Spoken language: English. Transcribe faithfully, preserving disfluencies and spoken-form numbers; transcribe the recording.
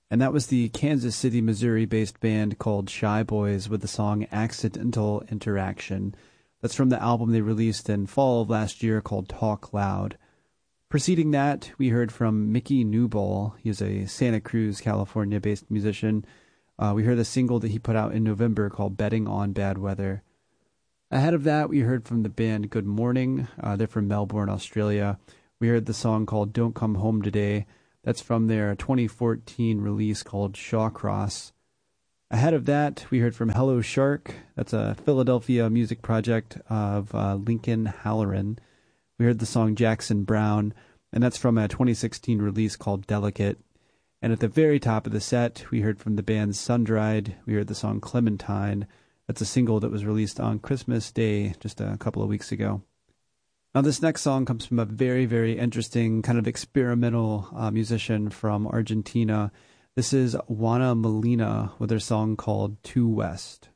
And that was the Kansas City, Missouri-based band called Shy Boys with the song Accidental Interaction. That's from the album they released in fall of last year called Talk Loud. Preceding that, we heard from Mickey Newball. He's a Santa Cruz, California-based musician. Uh, we heard a single that he put out in November called Betting on Bad Weather. Ahead of that, we heard from the band Good Morning. Uh, they're from Melbourne, Australia. We heard the song called Don't Come Home Today. That's from their twenty fourteen release called Shawcross. Ahead of that, we heard from Hello Shark. That's a Philadelphia music project of uh, Lincoln Halloran. We heard the song Jackson Brown, and that's from a twenty sixteen release called Delicate. And at the very top of the set, we heard from the band Sundried. We heard the song Clementine. That's a single that was released on Christmas Day just a couple of weeks ago. Now, this next song comes from a very, very interesting kind of experimental uh, musician from Argentina. This is Juana Molina with their song called Two West.